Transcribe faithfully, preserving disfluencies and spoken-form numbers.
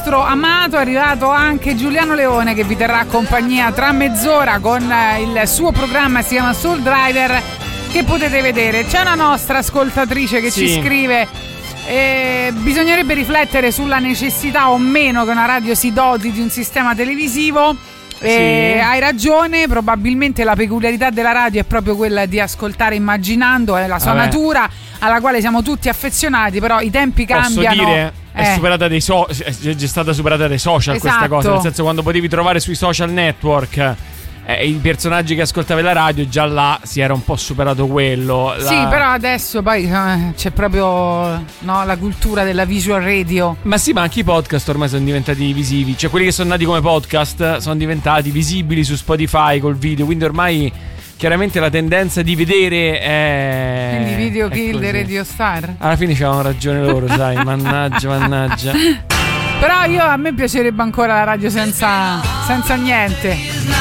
nostro amato è arrivato anche Giuliano Leone, che vi terrà compagnia tra mezz'ora con il suo programma, si chiama Soul Driver, che potete vedere. C'è una nostra ascoltatrice che sì. ci scrive: eh, bisognerebbe riflettere sulla necessità o meno che una radio si doti di un sistema televisivo. Eh, sì. Hai ragione, probabilmente la peculiarità della radio è proprio quella di ascoltare immaginando, è la sua Vabbè. natura alla quale siamo tutti affezionati, però i tempi cambiano. Posso dire, eh. è superata dei so- è già stata superata dai social esatto. questa cosa, nel senso, quando potevi trovare sui social network eh, i personaggi che ascoltavi la radio, già là si era un po' superato quello. La... Sì, però adesso poi eh, c'è proprio no, la cultura della visual radio. Ma sì, ma anche i podcast ormai sono diventati visivi. Cioè quelli che sono nati come podcast sono diventati visibili su Spotify col video. Quindi ormai chiaramente la tendenza di vedere è... Quindi Video Kill the Radio Star. Alla fine c'avevano ragione loro, sai. Mannaggia, mannaggia. Però io, a me piacerebbe ancora la radio senza, senza niente.